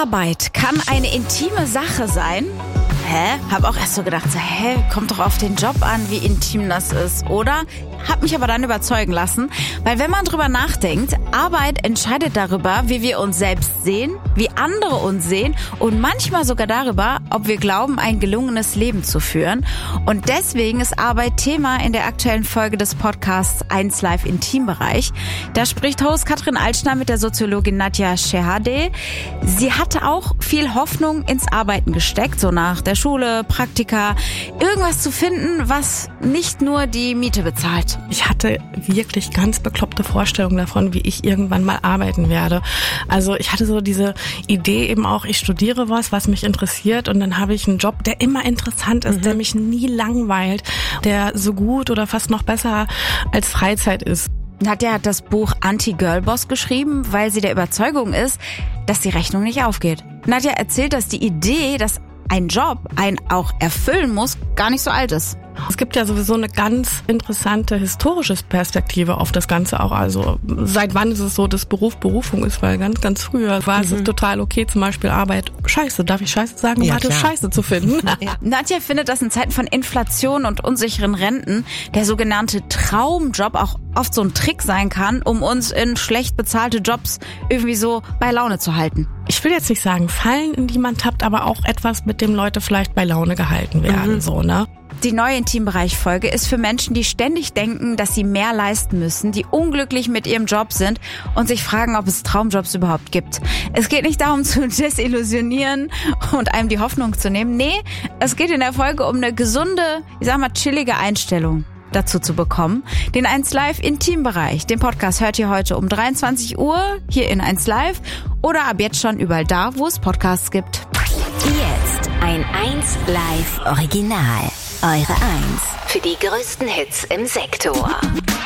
Arbeit kann eine intime Sache sein. Hab auch erst so gedacht, kommt doch auf den Job an, wie intim das ist, oder? Hab mich aber dann überzeugen lassen, weil wenn man drüber nachdenkt, Arbeit entscheidet darüber, wie wir uns selbst sehen, wie andere uns sehen und manchmal sogar darüber, ob wir glauben, ein gelungenes Leben zu führen. Und deswegen ist Arbeit Thema in der aktuellen Folge des Podcasts 1Live Intimbereich. Da spricht Host Katrin Altschner mit der Soziologin Nadja Shehadeh. Sie hatte auch viel Hoffnung ins Arbeiten gesteckt, so nach der Schule, Praktika, irgendwas zu finden, was nicht nur die Miete bezahlt. Ich hatte wirklich ganz bekloppte Vorstellungen davon, wie ich irgendwann mal arbeiten werde. Also ich hatte so diese Idee eben auch, ich studiere was mich interessiert und dann habe ich einen Job, der immer interessant ist, der mich nie langweilt, der so gut oder fast noch besser als Freizeit ist. Nadja hat das Buch Anti-Girlboss geschrieben, weil sie der Überzeugung ist, dass die Rechnung nicht aufgeht. Nadja erzählt, dass die Idee, dass ein Job einen auch erfüllen muss, gar nicht so alt ist. Es gibt ja sowieso eine ganz interessante historische Perspektive auf das Ganze auch. Also seit wann ist es so, dass Beruf Berufung ist? Weil ganz früher war es total okay, zum Beispiel Arbeit scheiße. Darf ich scheiße sagen? Ja, Arbeit scheiße zu finden. Ja. Nadja findet, dass in Zeiten von Inflation und unsicheren Renten der sogenannte Traumjob auch oft so ein Trick sein kann, um uns in schlecht bezahlte Jobs irgendwie so bei Laune zu halten. Ich will jetzt nicht sagen, Fallen, in die man tappt, aber auch etwas, mit dem Leute vielleicht bei Laune gehalten werden. So, ne? Die neue Intimbereich-Folge ist für Menschen, die ständig denken, dass sie mehr leisten müssen, die unglücklich mit ihrem Job sind und sich fragen, ob es Traumjobs überhaupt gibt. Es geht nicht darum zu desillusionieren und einem die Hoffnung zu nehmen. Nee, es geht in der Folge um eine gesunde, chillige Einstellung dazu zu bekommen. Den 1Live Intimbereich, den Podcast hört ihr heute um 23 Uhr hier in 1Live oder ab jetzt schon überall da, wo es Podcasts gibt. Jetzt ein 1Live Original. Eure 1 für die größten Hits im Sektor.